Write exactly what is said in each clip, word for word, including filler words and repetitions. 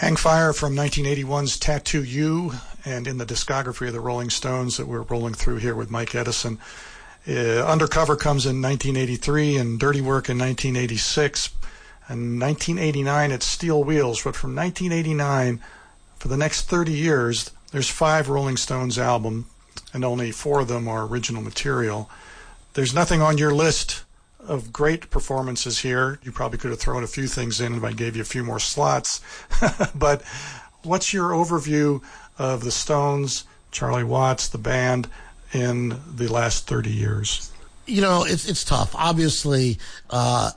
Hang Fire from nineteen eighty-one's Tattoo You, and in the discography of the Rolling Stones that we're rolling through here with Mike Edison. Uh, Undercover comes in nineteen eighty-three, and Dirty Work in nineteen eighty-six. And nineteen eighty-nine, it's Steel Wheels. But from nineteen eighty-nine, for the next thirty years, there's five Rolling Stones albums, and only four of them are original material. There's nothing on your list of great performances here. You probably could have thrown a few things in if I gave you a few more slots. But what's your overview of the Stones, Charlie Watts, the band, in the last thirty years? You know, it's it's tough. Obviously, uh,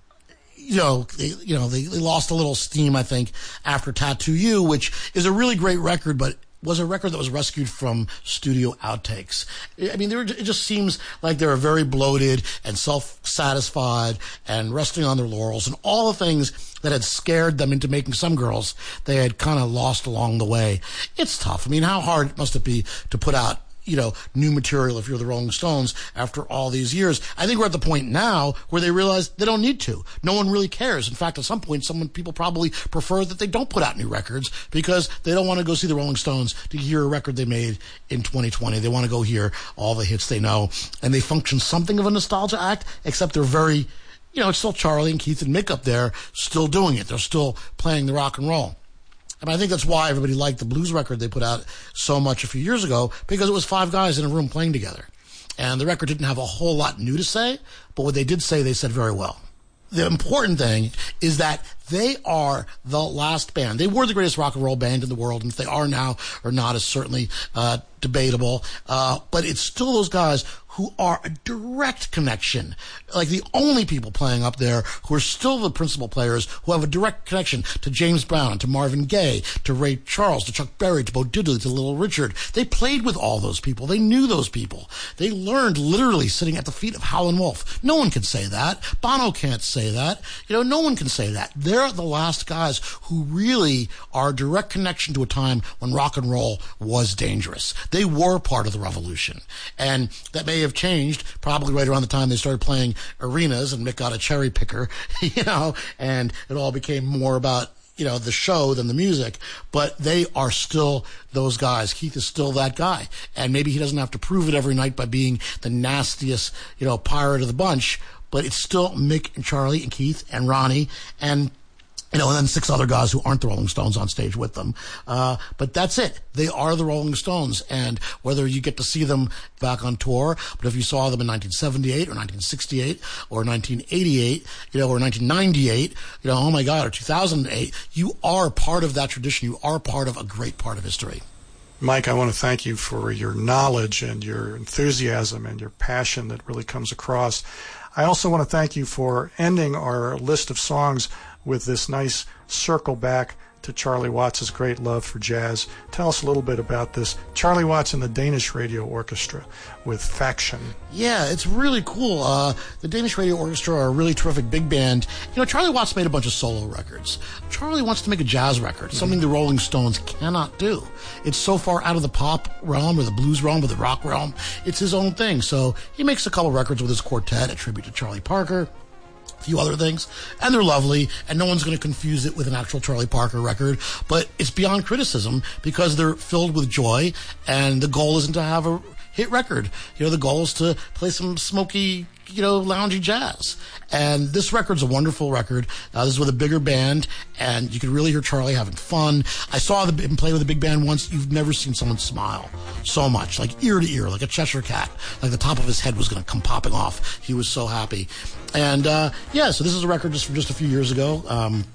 you know, they, you know, they, they lost a little steam, I think, after Tattoo You, which is a really great record, but was a record that was rescued from studio outtakes. I mean, they were, it just seems like they were very bloated and self-satisfied and resting on their laurels, and all the things that had scared them into making some girls, they had kind of lost along the way. It's tough. I mean, how hard must it be to put out, you know, new material if you're the Rolling Stones after all these years? I think we're at the point now where they realize they don't need to. No one really cares. In fact, at some point, some people probably prefer that they don't put out new records because they don't want to go see the Rolling Stones to hear a record they made in twenty twenty. They want to go hear all the hits they know. And they function something of a nostalgia act, except they're very, you know, it's still Charlie and Keith and Mick up there still doing it. They're still playing the rock and roll. And I think that's why everybody liked the blues record they put out so much a few years ago, because it was five guys in a room playing together. And the record didn't have a whole lot new to say, but what they did say, they said very well. The important thing is that they are the last band. They were the greatest rock and roll band in the world, and if they are now or not is certainly uh, debatable. Uh, but it's still those guys who are a direct connection, like the only people playing up there who are still the principal players, who have a direct connection to James Brown, to Marvin Gaye, to Ray Charles, to Chuck Berry, to Bo Diddley, to Little Richard. They played with all those people. They knew those people. They learned literally sitting at the feet of Howlin' Wolf. No one can say that. Bono can't say that. You know, no one can say that. They're the last guys who really are a direct connection to a time when rock and roll was dangerous. They were part of the revolution. And that may have changed probably right around the time they started playing arenas and Mick got a cherry picker, you know, and it all became more about, you know, the show than the music. But they are still those guys. Keith is still that guy. And maybe he doesn't have to prove it every night by being the nastiest, you know, pirate of the bunch, but it's still Mick and Charlie and Keith and Ronnie and, you know, and then six other guys who aren't the Rolling Stones on stage with them. Uh, but that's it. They are the Rolling Stones. And whether you get to see them back on tour, but if you saw them in nineteen seventy-eight or nineteen sixty-eight or nineteen eighty-eight, you know, or nineteen ninety-eight, you know, oh my God, or two thousand eight, you are part of that tradition. You are part of a great part of history. Mike, I want to thank you for your knowledge and your enthusiasm and your passion that really comes across. I also want to thank you for ending our list of songs with this nice circle back to Charlie Watts' great love for jazz. Tell us a little bit about this. Charlie Watts and the Danish Radio Orchestra with Faction. Yeah, it's really cool. Uh, the Danish Radio Orchestra are a really terrific big band. You know, Charlie Watts made a bunch of solo records. Charlie wants to make a jazz record, mm-hmm. something the Rolling Stones cannot do. It's so far out of the pop realm or the blues realm or the rock realm. It's his own thing. So he makes a couple records with his quartet, a tribute to Charlie Parker, few other things, and they're lovely, and no one's going to confuse it with an actual Charlie Parker record, but it's beyond criticism because they're filled with joy, and the goal isn't to have a hit record. You know, the goal is to play some smoky, you know, loungy jazz. And this record's a wonderful record. Uh, this is with a bigger band, and you can really hear Charlie having fun. I saw him play with a big band once. You've never seen someone smile so much, like ear to ear, like a Cheshire cat. Like the top of his head was going to come popping off. He was so happy. And, uh, yeah, so this is a record just from just a few years ago. Um,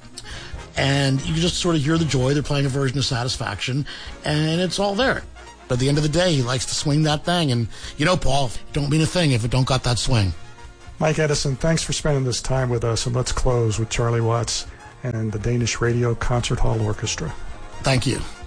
and you can just sort of hear the joy. They're playing a version of Satisfaction, and it's all there. But at the end of the day, he likes to swing that thing. And, you know, Paul, it don't mean a thing if it don't got that swing. Mike Edison, thanks for spending this time with us. And let's close with Charlie Watts and the Danish Radio Concert Hall Orchestra. Thank you.